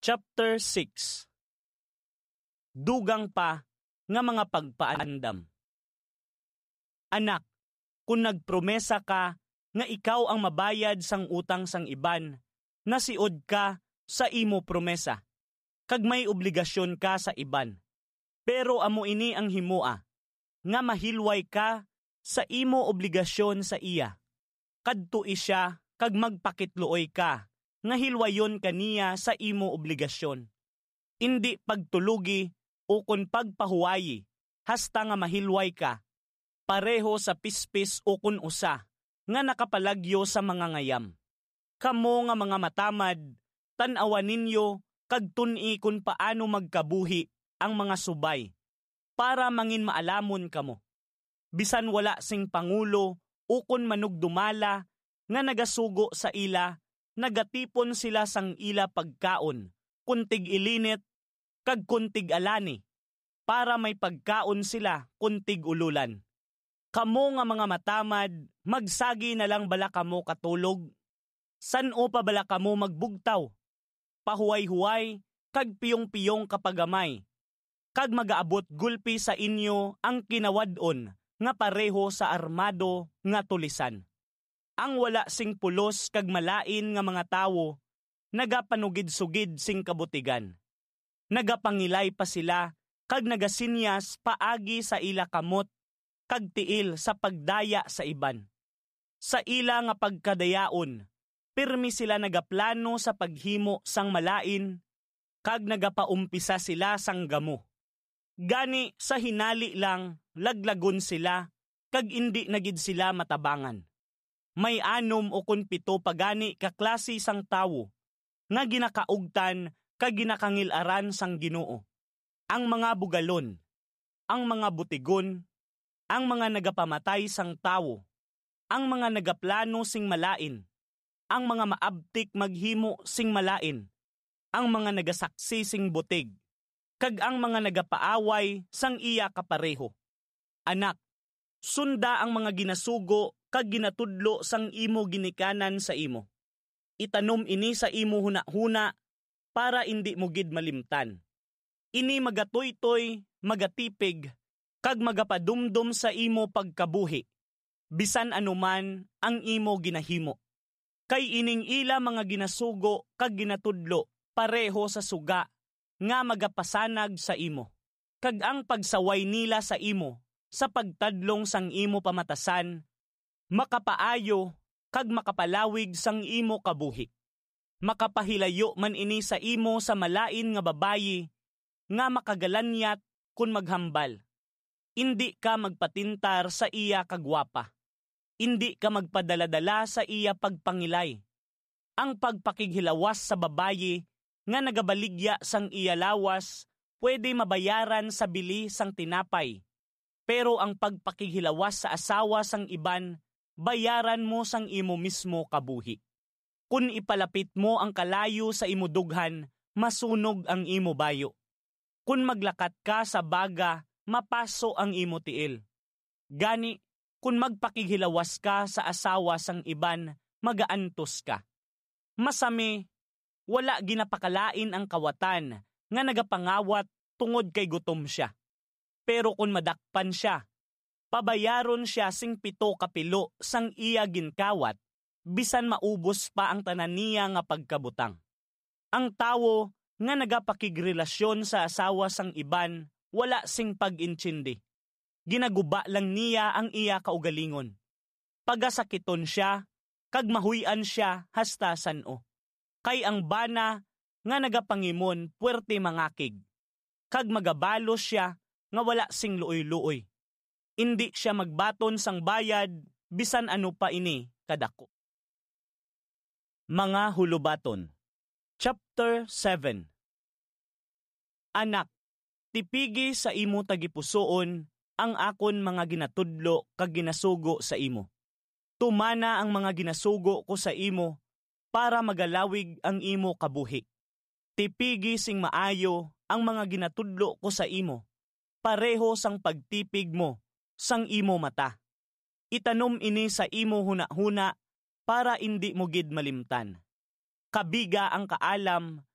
Chapter 6. Dugang pa nga mga pagpaandam. Anak, kung nagpromesa ka nga ikaw ang mabayad sang utang sang iban, nasiod ka sa imo promesa, kag may obligasyon ka sa iban. Pero amo ini ang himua, nga mahilway ka sa imo obligasyon sa iya. Kadto isya kag magpakitluoy ka, nga hilwayon kaniya sa imo obligasyon. Indi pagtulugi o kun pagpahuwayi, hasta nga mahilway ka, pareho sa pispis o kun usa, nga nakapalagyo sa mga ngayam. Kamo nga mga matamad, tan-awan ninyo kag tun-i kun paano magkabuhi ang mga subay, para mangin maalamon kamo. Bisan wala sing pangulo o kun manugdumala nga nagasugo sa ila, nagatipon sila sang ila pagkaon, kuntig ilinit, kag kuntig alani, para may pagkaon sila kuntig ululan. Kamo nga mga matamad, magsagi na lang bala kamo katulog? San o pa bala kamo magbugtaw? Pahuway-huway, kag piyong-piyong kapagamay, kag magaabot gulpi sa inyo ang kinawadon nga pareho sa armado nga tulisan. Ang wala sing pulos kag malain nga mga tawo, nagapanugid-sugid sing kabutigan. Nagapangilay pa sila, kag nagasinyas paagi sa ila kamot, kag tiil sa pagdaya sa iban. Sa ila nga pagkadayaon, pirmi sila nagaplano sa paghimo sang malain, kag nagapaumpisa sila sang gamo. Gani sa hinali lang, laglagon sila, kag indi nagid sila matabangan. May anom o kun pito pagani kaklase sang tawo, nga ginakaugtan kag ginakangilaran sang Ginoo. Ang mga bugalon, ang mga butigon, ang mga nagapamatay sang tawo, ang mga nagaplano sing malain, ang mga maabtik maghimo sing malain, ang mga nagasaksi sing butig, kag ang mga nagapaaway sang iya kapareho. Anak, sunda ang mga ginasugo kag ginatudlo sang imo ginikanan sa imo. Itanom ini sa imo huna-huna para indi mo gid malimtan. Ini magatoy-toy, magatipig, kag magapadumdum sa imo pagkabuhi, bisan anuman ang imo ginahimo. Kay ining ila mga ginasugo kag ginatudlo pareho sa suga nga magapasanag sa imo. Kag ang pagsaway nila sa imo sa pagtadlong sang imo pamatasan, makapaayo kag makapalawig sang imo kabuhi. Makapahilayo man ini sa imo sa malain nga babayi nga makagalanyat kun maghambal. Indi ka magpatintar sa iya kagwapa. Indi ka magpadaladala sa iya pagpangilay. Ang pagpakighilawas sa babayi nga nagabaligya sang iya lawas pwede mabayaran sa bili sang tinapay. Pero ang pagpakighilawas sa asawa sang iban, bayaran mo sang imo mismo kabuhi. Kun ipalapit mo ang kalayo sa imo dughan, masunog ang imo bayo. Kun maglakat ka sa baga, mapaso ang imo tiil. Gani, kun magpakighilawas ka sa asawa sang iban, magaantos ka. Masami, wala ginapakalain ang kawatan nga nagapangawat tungod kay gutom siya. Pero kun madakpan siya, pabayaron siya sing 7 kapilo sang iya ginkawat, bisan maubos pa ang tanan niya nga pagkabutang. Ang tawo nga nagapakigrelasyon sa asawa sang iban, wala sing pag-intindi. Ginaguba lang niya ang iya kaugalingon. Pagasakiton siya, kag mahuyan siya hasta sano. Kay ang bana nga nagapangimon puwerte mangakig, kag magabalos siya nga wala sing luoy-luoy. Indi siya magbaton sang bayad, bisan ano pa ini kadako. Mga hulubaton. Chapter 7. Anak, tipigi sa imo tagipusoon ang akon mga ginatudlo kag ginasugo sa imo. Tumana ang mga ginasugo ko sa imo para magalawig ang imo kabuhi. Tipigi sing maayo ang mga ginatudlo ko sa imo, pareho sang pagtipig mo sang imo mata. Itanom ini sa imo huna-huna para indi mo gid malimtan. Kabiga ang kaalam